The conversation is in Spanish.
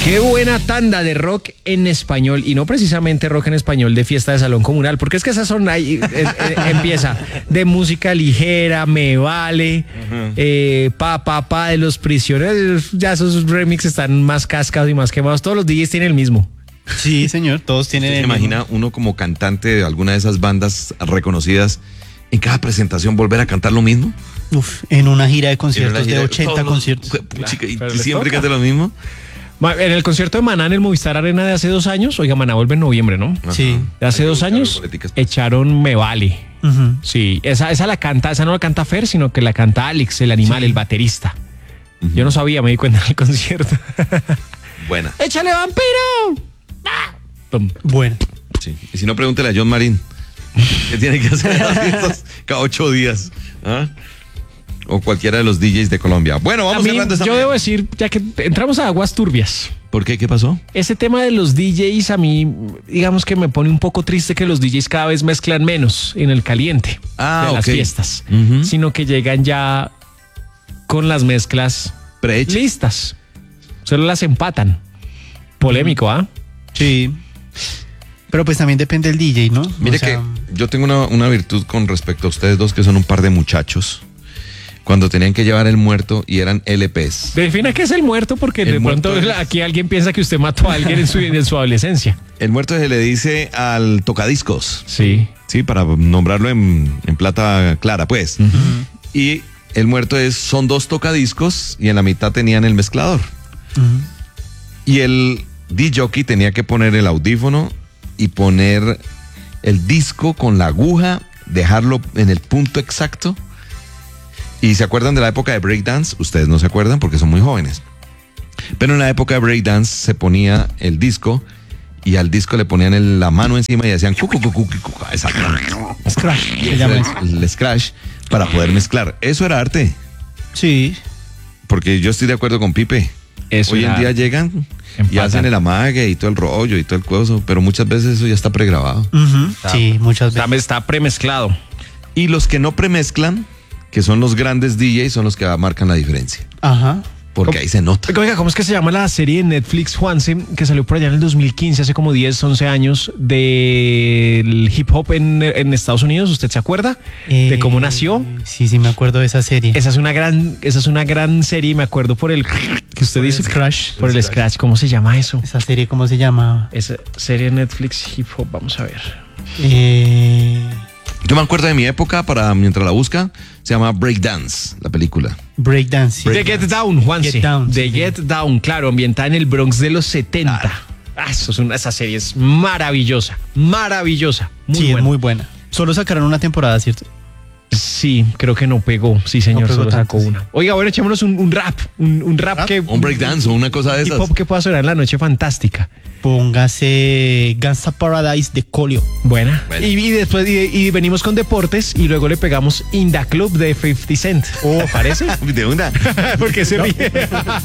Qué buena tanda de rock en español, y no precisamente rock en español de fiesta de salón comunal, porque es que esas son ahí, empieza de música ligera, Me Vale, pa de Los Prisioneros. Ya esos remixes están más cascados y más quemados. Todos los DJs tienen el mismo. Sí, señor, todos tienen el mismo. Imagina uno como cantante de alguna de esas bandas reconocidas, en cada presentación volver a cantar lo mismo. Uf, en una gira de conciertos de 80 conciertos. Chica, y siempre canta lo mismo. En el concierto de Maná en el Movistar Arena de hace 2 años, oiga, Maná vuelve en noviembre, ¿no? Sí. De hace 2 años echaron Me Vale. Sí, esa la canta, esa no la canta Fer, sino que la canta Alex, el animal, el baterista. Yo no sabía, me di cuenta en el concierto. Buena. ¡Échale, vampiro! Bueno. Sí. Y si no, pregúntele a John Marín. ¿Qué tiene que hacer las fiestas cada 8 días? ¿Ah? O cualquiera de los DJs de Colombia. Bueno, vamos cerrando esta. Yo debo decir, ya que entramos a aguas turbias. ¿Por qué? ¿Qué pasó? Ese tema de los DJs a mí, digamos que me pone un poco triste que los DJs cada vez mezclan menos en el caliente de las fiestas, sino que llegan ya con las mezclas listas. Solo las empatan. Polémico, ¿ah? Sí. Pero pues también depende del DJ, ¿no? Mire que yo tengo una virtud con respecto a ustedes dos, que son un par de muchachos. Cuando tenían que llevar el muerto y eran LPs. Defina qué es el muerto, porque de pronto aquí alguien piensa que usted mató a alguien en su adolescencia. El muerto se le dice al tocadiscos. Sí. Sí, para nombrarlo en plata clara, pues. Y el muerto son 2 tocadiscos y en la mitad tenían el mezclador. Y el DJ tenía que poner el audífono y poner el disco con la aguja, dejarlo en el punto exacto. ¿Y se acuerdan de la época de breakdance? Ustedes no se acuerdan porque son muy jóvenes. Pero en la época de breakdance se ponía el disco y al disco le ponían la mano encima y hacían exactamente. Scratch. El scratch para poder mezclar. Eso era arte. Sí. Porque yo estoy de acuerdo con Pipe. Hoy en día llegan y hacen el amague y todo el rollo y todo el coso, pero muchas veces eso ya está pregrabado. Sí, muchas veces. Está premezclado. Y los que no premezclan, que son los grandes DJs, son los que marcan la diferencia. Ajá. Porque ahí se nota. Oiga, ¿cómo es que se llama la serie de Netflix, Juanse, que salió por allá en el 2015, hace como 10, 11 años, del hip hop en Estados Unidos? ¿Usted se acuerda de cómo nació? Sí, me acuerdo de esa serie. Esa es una gran serie, me acuerdo por el que usted dice. Por el scratch. ¿Cómo se llama eso? ¿Esa serie cómo se llama? Esa serie de Netflix, hip hop, vamos a ver. Yo me acuerdo de mi época, mientras la busca, se llama Breakdance, la película. Breakdance. The Get Down, Juanse. Get Down, claro, ambientada en el Bronx de los 70. Claro. Esa serie es maravillosa, maravillosa. Muy buena. Es muy buena. Solo sacaron una temporada, ¿cierto? Sí, creo que no pegó. Sí, señor, no pegó solo tanto, sacó una. Oiga, bueno, echémonos un rap. Un rap que... Un breakdance o una cosa de esas. Hip hop que pueda sonar en la noche fantástica. Póngase Gangsta Paradise de Colio. Buena. Y después y venimos con deportes y luego le pegamos In Da Club de 50 Cent. ¿Parece? De una. Porque se ríe.